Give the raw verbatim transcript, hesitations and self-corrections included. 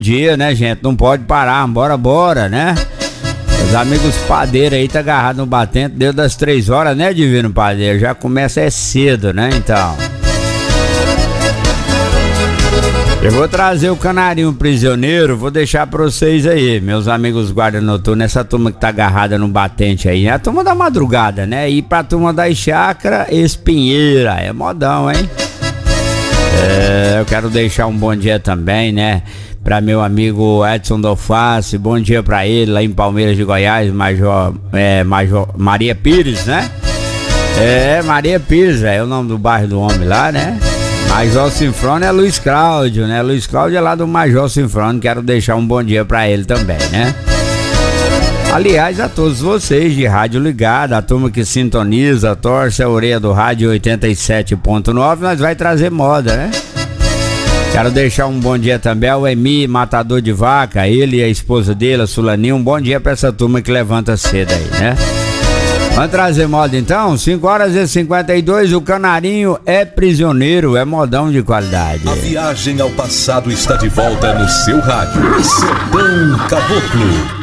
dia, né, gente? Não pode parar, bora, bora, né? Os amigos padeiros aí tá agarrado no batente, deu das três horas, né, Divino Padeiro? Já começa é cedo, né, então. Eu vou trazer o canarinho prisioneiro, vou deixar pra vocês aí, meus amigos guarda noturno, essa turma que tá agarrada no batente aí, a turma da madrugada, né? E pra turma da chácara, Espinheira, é modão, hein? É, eu quero deixar um bom dia também, né? Pra meu amigo Edson Dolface, bom dia pra ele lá em Palmeiras de Goiás, Major, é, Major Maria Pires, né? É, Maria Pires, é o nome do bairro do homem lá, né? Major Sinfrônio é Luiz Cláudio, né? Luiz Cláudio é lá do Major Sinfrônio, quero deixar um bom dia pra ele também, né? Aliás, a todos vocês de rádio ligada, a turma que sintoniza, torce a orelha do rádio oitenta e sete ponto nove, nós vai trazer moda, né? Quero deixar um bom dia também ao Emi, matador de vaca, ele e a esposa dele, a Sulaninha, um bom dia pra essa turma que levanta cedo aí, né? Vamos trazer moda então? cinco horas e cinquenta e dois, o canarinho é prisioneiro, é modão de qualidade. A viagem ao passado está de volta no seu rádio. Sertão Caboclo.